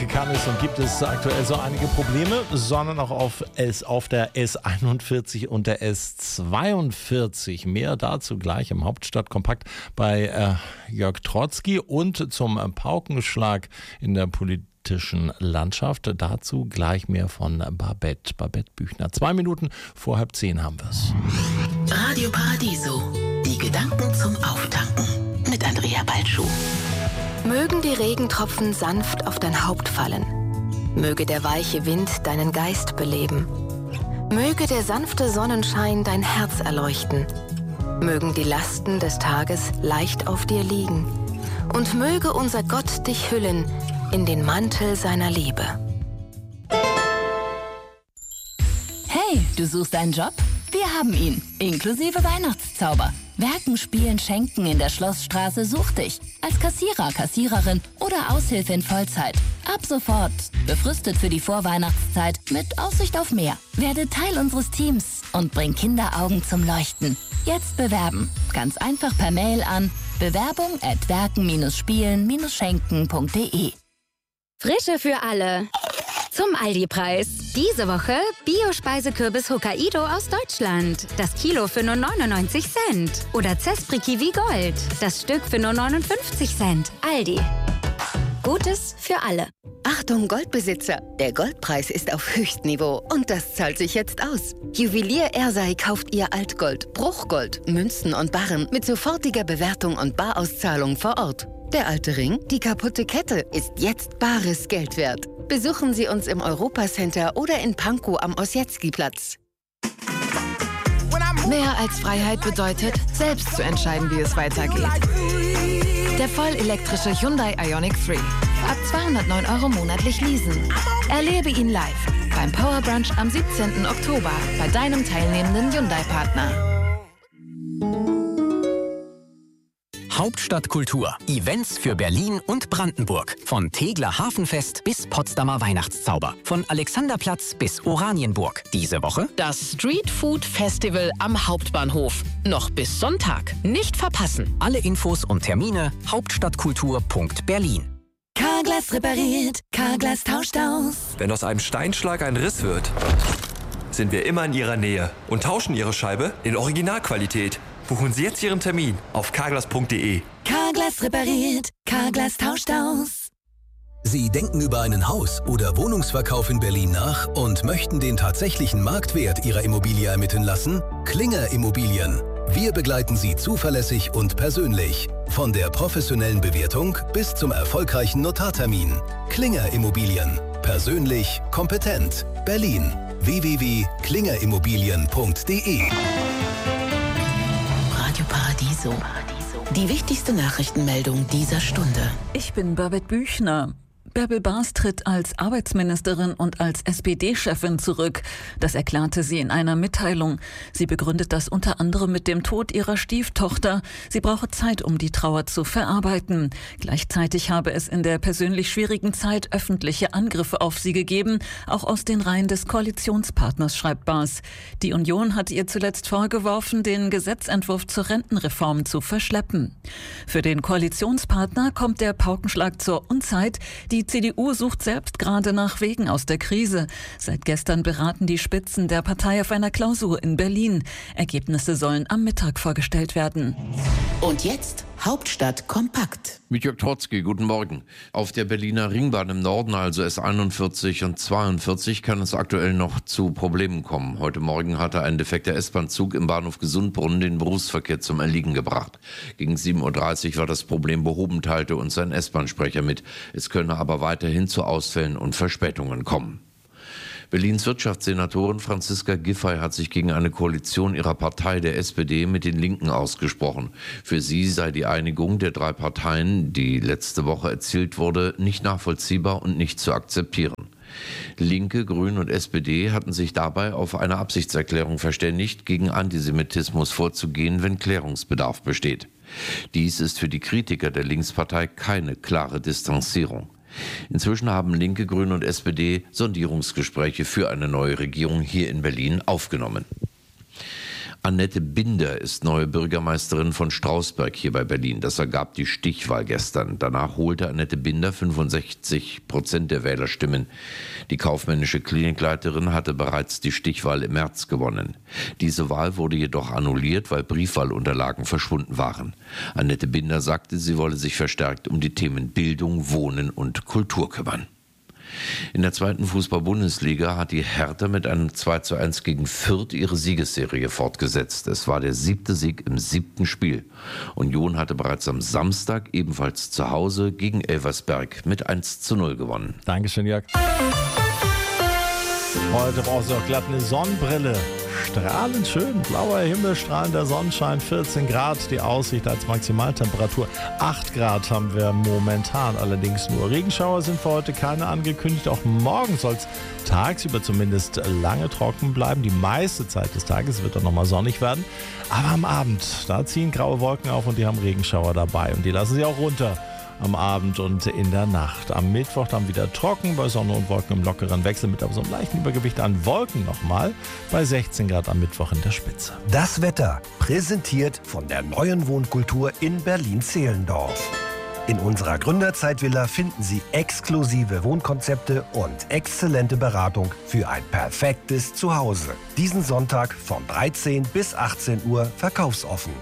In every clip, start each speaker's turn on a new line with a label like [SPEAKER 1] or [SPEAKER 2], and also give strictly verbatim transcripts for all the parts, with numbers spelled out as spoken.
[SPEAKER 1] kann es und gibt es aktuell so einige Probleme, sondern auch auf, S, auf der S einundvierzig und der S zweiundvierzig. Mehr dazu gleich im Hauptstadtkompakt bei äh, Jörg Trotzki und zum äh, Paukenschlag in der politischen Landschaft. Dazu gleich mehr von Babette, Babette Büchner. Zwei Minuten vor halb zehn haben wir es.
[SPEAKER 2] Radio Paradiso, die Gedanken zum Auftanken mit Andrea Balschuh.
[SPEAKER 3] Mögen die Regentropfen sanft auf dein Haupt fallen. Möge der weiche Wind deinen Geist beleben. Möge der sanfte Sonnenschein dein Herz erleuchten. Mögen die Lasten des Tages leicht auf dir liegen. Und möge unser Gott dich hüllen in den Mantel seiner Liebe.
[SPEAKER 4] Hey, du suchst einen Job? Wir haben ihn, inklusive Weihnachtszauber. Werken, Spielen, Schenken in der Schlossstraße sucht dich. Als Kassierer, Kassiererin oder Aushilfe in Vollzeit. Ab sofort. Befristet für die Vorweihnachtszeit mit Aussicht auf mehr. Werde Teil unseres Teams und bring Kinderaugen zum Leuchten. Jetzt bewerben. Ganz einfach per Mail an bewerbung at werken spielen schenken punkt de.
[SPEAKER 5] Frische für alle. Zum Aldi-Preis. Diese Woche Bio-Speisekürbis Hokkaido aus Deutschland. Das Kilo für nur neunundneunzig Cent. Oder Zespri Kiwi Gold. Das Stück für nur neunundfünfzig Cent. Aldi. Gutes für alle.
[SPEAKER 2] Achtung Goldbesitzer, der Goldpreis ist auf Höchstniveau und das zahlt sich jetzt aus. Juwelier Ersei kauft ihr Altgold, Bruchgold, Münzen und Barren mit sofortiger Bewertung und Barauszahlung vor Ort. Der alte Ring, die kaputte Kette, ist jetzt bares Geld wert. Besuchen Sie uns im Europacenter oder in Pankow am Ossietzky-Platz.
[SPEAKER 6] Mehr als Freiheit bedeutet, selbst zu entscheiden, wie es weitergeht. Der vollelektrische Hyundai Ioniq drei. Ab zweihundertneun Euro monatlich leasen. Erlebe ihn live beim Power Brunch am siebzehnten Oktober bei deinem teilnehmenden Hyundai-Partner.
[SPEAKER 7] Hauptstadtkultur. Events für Berlin und Brandenburg. Von Tegeler Hafenfest bis Potsdamer Weihnachtszauber. Von Alexanderplatz bis Oranienburg. Diese Woche
[SPEAKER 8] das Street Food Festival am Hauptbahnhof. Noch bis Sonntag. Nicht verpassen.
[SPEAKER 7] alle Infos und Termine hauptstadtkultur punkt berlin.
[SPEAKER 6] Carglass repariert, Carglass tauscht aus.
[SPEAKER 9] Wenn aus einem Steinschlag ein Riss wird, sind wir immer in Ihrer Nähe und tauschen Ihre Scheibe in Originalqualität. Buchen Sie jetzt Ihren Termin auf carglass punkt de.
[SPEAKER 6] Carglass repariert, Carglass tauscht aus.
[SPEAKER 10] Sie denken über einen Haus- oder Wohnungsverkauf in Berlin nach und möchten den tatsächlichen Marktwert Ihrer Immobilie ermitteln lassen? Klinger Immobilien. Wir begleiten Sie zuverlässig und persönlich. Von der professionellen Bewertung bis zum erfolgreichen Notartermin. Klinger Immobilien. Persönlich, kompetent. Berlin. w w w punkt klinger immobilien punkt de.
[SPEAKER 2] Radio Paradiso. Die wichtigste Nachrichtenmeldung dieser Stunde.
[SPEAKER 11] Ich bin Babette Büchner. Bärbel Baas tritt als Arbeitsministerin und als S P D-Chefin zurück. Das erklärte sie in einer Mitteilung. Sie begründet das unter anderem mit dem Tod ihrer Stieftochter. Sie brauche Zeit, um die Trauer zu verarbeiten. Gleichzeitig habe es in der persönlich schwierigen Zeit öffentliche Angriffe auf sie gegeben, auch aus den Reihen des Koalitionspartners, schreibt Baas. Die Union hat ihr zuletzt vorgeworfen, den Gesetzentwurf zur Rentenreform zu verschleppen. Für den Koalitionspartner kommt der Paukenschlag zur Unzeit. Die C D U sucht selbst gerade nach Wegen aus der Krise. Seit gestern beraten die Spitzen der Partei auf einer Klausur in Berlin. Ergebnisse sollen am Mittag vorgestellt werden.
[SPEAKER 2] Und jetzt Hauptstadt kompakt.
[SPEAKER 12] Mit Jörg Trotzki, guten Morgen. Auf der Berliner Ringbahn im Norden, also S einundvierzig und zweiundvierzig, kann es aktuell noch zu Problemen kommen. Heute Morgen hatte ein defekter S-Bahn-Zug im Bahnhof Gesundbrunnen den Berufsverkehr zum Erliegen gebracht. Gegen sieben Uhr dreißig war das Problem behoben, teilte uns ein S-Bahn-Sprecher mit. Es könne aber weiterhin zu Ausfällen und Verspätungen kommen. Berlins Wirtschaftssenatorin Franziska Giffey hat sich gegen eine Koalition ihrer Partei, der S P D, mit den Linken ausgesprochen. Für sie sei die Einigung der drei Parteien, die letzte Woche erzielt wurde, nicht nachvollziehbar und nicht zu akzeptieren. Linke, Grüne und S P D hatten sich dabei auf eine Absichtserklärung verständigt, gegen Antisemitismus vorzugehen, wenn Klärungsbedarf besteht. Dies ist für die Kritiker der Linkspartei keine klare Distanzierung. Inzwischen haben Linke, Grüne und S P D Sondierungsgespräche für eine neue Regierung hier in Berlin aufgenommen. Annette Binder ist neue Bürgermeisterin von Strausberg hier bei Berlin. Das ergab die Stichwahl gestern. Danach holte Annette Binder fünfundsechzig Prozent der Wählerstimmen. Die kaufmännische Klinikleiterin hatte bereits die Stichwahl im März gewonnen. Diese Wahl wurde jedoch annulliert, weil Briefwahlunterlagen verschwunden waren. Annette Binder sagte, sie wolle sich verstärkt um die Themen Bildung, Wohnen und Kultur kümmern. In der zweiten Fußball-Bundesliga hat die Hertha mit einem zwei zu eins gegen Fürth ihre Siegesserie fortgesetzt. Es war der siebte Sieg im siebten Spiel. Union hatte bereits am Samstag ebenfalls zu Hause gegen Elversberg mit eins zu null gewonnen.
[SPEAKER 1] Dankeschön, Jörg. Heute brauchst du auch glatt eine Sonnenbrille. Strahlend schön, blauer Himmel, strahlender Sonnenschein, vierzehn Grad, die Aussicht als Maximaltemperatur. acht Grad haben wir momentan allerdings nur. Regenschauer sind für heute keine angekündigt. Auch morgen soll es tagsüber zumindest lange trocken bleiben. Die meiste Zeit des Tages wird dann nochmal sonnig werden. Aber am Abend, da ziehen graue Wolken auf und die haben Regenschauer dabei. Und die lassen sie auch runter am Abend und in der Nacht. Am Mittwoch dann wieder trocken, bei Sonne und Wolken im lockeren Wechsel mit aber so einem leichten Übergewicht an Wolken nochmal, bei sechzehn Grad am Mittwoch in der Spitze.
[SPEAKER 13] Das Wetter, präsentiert von der neuen Wohnkultur in Berlin-Zehlendorf. In unserer Gründerzeitvilla finden Sie exklusive Wohnkonzepte und exzellente Beratung für ein perfektes Zuhause. Diesen Sonntag von dreizehn bis achtzehn Uhr verkaufsoffen.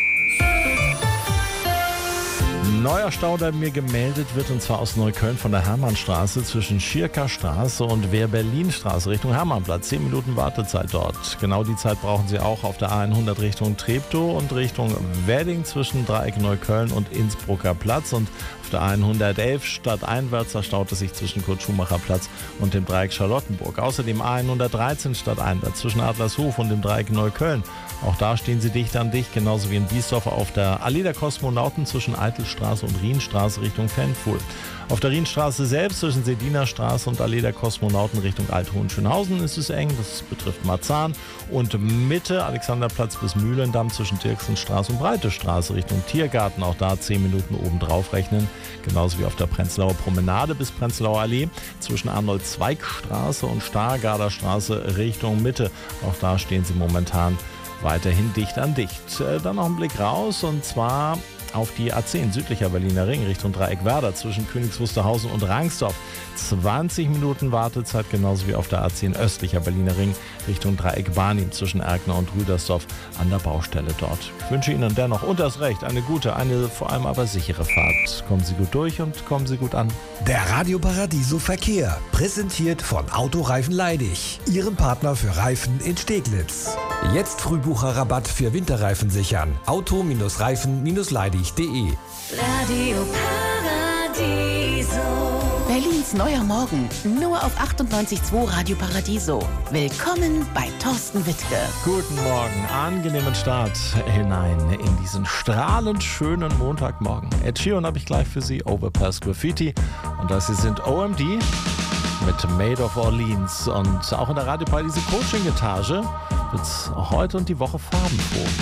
[SPEAKER 1] Neuer Stau, der mir gemeldet wird, und zwar aus Neukölln von der Hermannstraße zwischen Schirkerstraße und Wehr-Berlin-Straße Richtung Hermannplatz. Zehn Minuten Wartezeit dort. Genau die Zeit brauchen Sie auch auf der A hundert Richtung Treptow und Richtung Wedding zwischen Dreieck Neukölln und Innsbrucker Platz. Und auf der A hundertelf stadteinwärts staut es sich zwischen Kurt-Schumacher-Platz und dem Dreieck Charlottenburg. Außerdem A hundertdreizehn stadteinwärts zwischen Adlershof und dem Dreieck Neukölln. Auch da stehen Sie dicht an dicht, genauso wie in Biesdorf auf der Allee der Kosmonauten zwischen Eitelstraße und Rienstraße Richtung Fenfuhl. Auf der Rienstraße selbst zwischen Sediner Straße und Allee der Kosmonauten Richtung Alt-Hohenschönhausen ist es eng. Das betrifft Marzahn. Und Mitte, Alexanderplatz bis Mühlendamm zwischen Dirksenstraße und Breite Straße Richtung Tiergarten. Auch da zehn Minuten obendrauf rechnen. Genauso wie auf der Prenzlauer Promenade bis Prenzlauer Allee zwischen Arnold-Zweig-Straße und Stargarder Straße Richtung Mitte. Auch da stehen Sie momentan weiterhin dicht an dicht. Dann noch ein Blick raus, und zwar auf die A zehn südlicher Berliner Ring Richtung Dreieck Werder zwischen Königs Wusterhausen und Rangsdorf. zwanzig Minuten Wartezeit, genauso wie auf der A zehn östlicher Berliner Ring Richtung Dreieck Barnim zwischen Erkner und Rüdersdorf an der Baustelle dort. Ich wünsche Ihnen dennoch und das Recht eine gute, eine vor allem aber sichere Fahrt. Kommen Sie gut durch und kommen Sie gut an.
[SPEAKER 13] Der Radio Paradiso Verkehr, präsentiert von Autoreifen Leidig, Ihrem Partner für Reifen in Steglitz. Jetzt Frühbucherrabatt für Winterreifen sichern. Auto-Reifen Leidig punkt de.
[SPEAKER 14] Radio Paradiso.
[SPEAKER 15] Berlins neuer Morgen, nur auf achtundneunzig Komma zwei Radio Paradiso. Willkommen bei Thorsten Wittke.
[SPEAKER 1] Guten Morgen, angenehmen Start hinein in diesen strahlend schönen Montagmorgen. Ed Sheeran habe ich gleich für Sie, Overpass Graffiti. Und das hier sind O M D mit Made of Orleans. Und auch in der Radio Paradiso Coaching-Etage wird es heute und die Woche farbenfroh.